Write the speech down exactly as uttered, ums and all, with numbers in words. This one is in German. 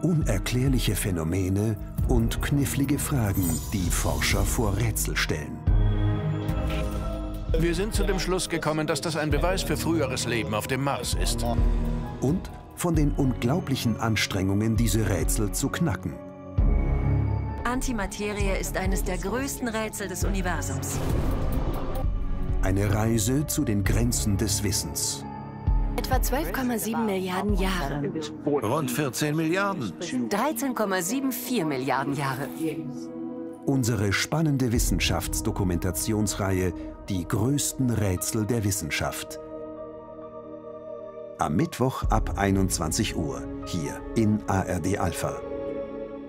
Unerklärliche Phänomene und knifflige Fragen, die Forscher vor Rätsel stellen. Wir sind zu dem Schluss gekommen, dass das ein Beweis für früheres Leben auf dem Mars ist. Und von den unglaublichen Anstrengungen, diese Rätsel zu knacken. Antimaterie ist eines der größten Rätsel des Universums. Eine Reise zu den Grenzen des Wissens. Etwa zwölf Komma sieben Milliarden Jahre. Rund vierzehn Milliarden. dreizehn Komma vierundsiebzig Milliarden Jahre. Unsere spannende Wissenschaftsdokumentationsreihe Die größten Rätsel der Wissenschaft. Am Mittwoch ab einundzwanzig Uhr, hier in A R D Alpha.